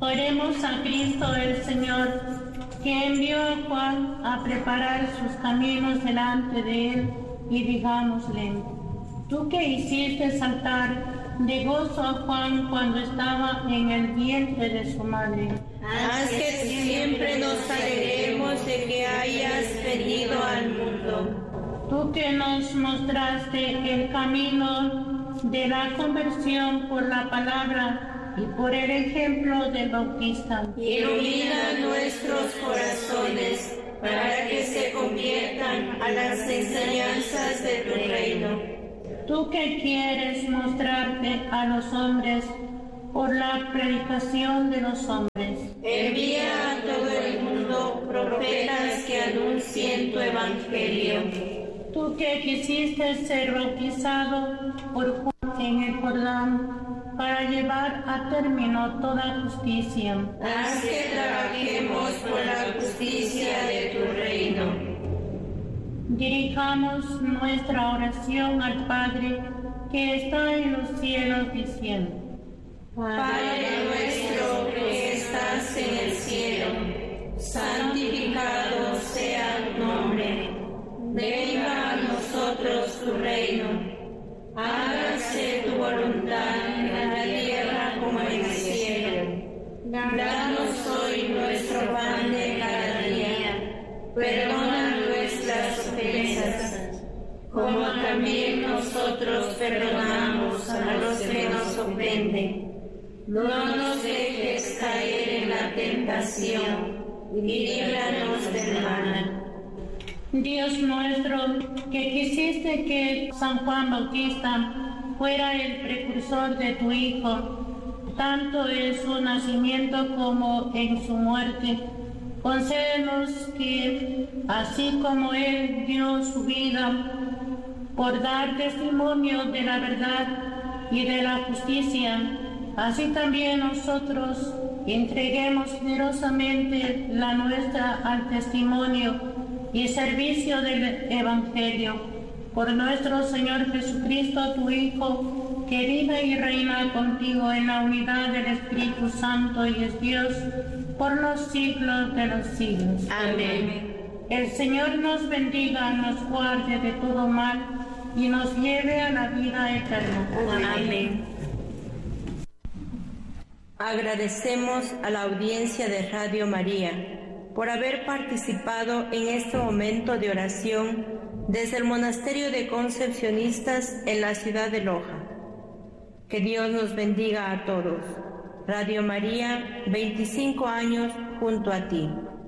Oremos a Cristo el Señor, que envió a Juan a preparar sus caminos delante de él, y digámosle: tú que hiciste saltar de gozo a Juan cuando estaba en el vientre de su madre, haz que siempre nos alegremos de que hayas venido al mundo. tú que nos mostraste el camino de la conversión por la palabra y por el ejemplo del Bautista, Ilumina nuestros corazones para que se conviertan a las enseñanzas de tu reino. tú que quieres mostrarte a los hombres por la predicación de los hombres, Envía a todo el mundo profetas que anuncien tu evangelio. tú que quisiste ser bautizado por Juan en el Jordán para llevar a término toda justicia, Haz que trabajemos por la justicia de tu reino. dirijamos nuestra oración al Padre que está en los cielos, diciendo: Padre nuestro que estás en el cielo, santificado sea tu nombre. Venga a nosotros tu reino. Hágase tu voluntad en la tierra como en el cielo. Danos hoy nuestro pan de cada día. Perdona nuestras ofensas, como también nosotros perdonamos a los que nos ofenden. No nos dejes caer en la tentación y líbranos del mal. Dios nuestro, que quisiste que San Juan Bautista fuera el precursor de tu Hijo, tanto en su nacimiento como en su muerte, concédenos que, así como Él dio su vida por dar testimonio de la verdad y de la justicia, así también nosotros entreguemos generosamente la nuestra al testimonio y servicio del Evangelio, por nuestro Señor Jesucristo, tu Hijo, que vive y reina contigo en la unidad del Espíritu Santo y es Dios por los siglos de los siglos. Amén. El Señor nos bendiga, nos guarde de todo mal y nos lleve a la vida eterna. Amén. Agradecemos a la audiencia de Radio María por haber participado en este momento de oración desde el Monasterio de Concepcionistas en la ciudad de Loja. Que Dios nos bendiga a todos. Radio María, 25 años junto a ti.